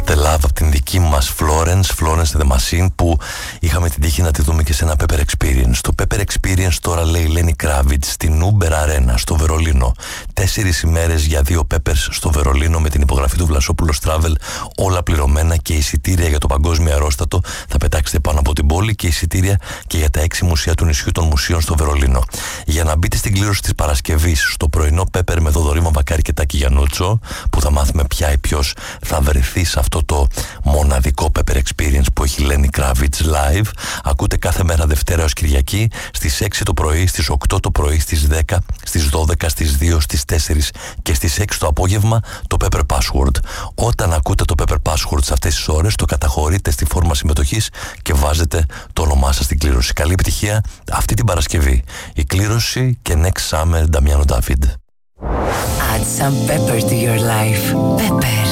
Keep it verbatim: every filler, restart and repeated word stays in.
The Love από την δική μας Florence, Florence The Machine, που είχαμε την τύχη να τη δούμε και σε ένα Pepper Experience. Το Pepper Experience τώρα, λέει η Lenny Kravitz, στην Uber Arena στο Βερολίνο. Τέσσερις ημέρες για δύο Peppers στο Βερολίνο, με την υπογραφή του Βλασόπουλος Travel, όλα πληρωμένα, και εισιτήρια για το παγκόσμιο αερόστατο. Θα πετάξετε πάνω από την πόλη, και εισιτήρια και για τα έξι μουσεία του νησιού των μουσείων στο Βερολίνο. Για να μπείτε στην κλήρωση της Παρασκευής στο πρωινό Pepper με Θοδωρή Μαυρακάρη και Τάκη Γιαννούτσο, που θα μάθουμε ποια ή ποιος θα βρεθεί σε αυτό το μοναδικό Pepper Experience που έχει Lenny Kravitz live, ακούτε κάθε μέρα Δευτέρα έως Κυριακή στις έξι το πρωί, στις οκτώ το πρωί, στις δέκα, στις δώδεκα, στις δύο, στις τέσσερις και στις έξι το απόγευμα το Pepper Password. Όταν ακούτε το Pepper Password σε αυτές τις ώρες, το καταχωρείτε στη φόρμα συμμετοχής και βάζετε το όνομά σας στην κλήρωση. Καλή επιτυχία αυτή την Παρασκευή. Η κλήρωση και Next Summer, Νταμιάνο Ντάβιντ. Add some pepper to your life. Pepper.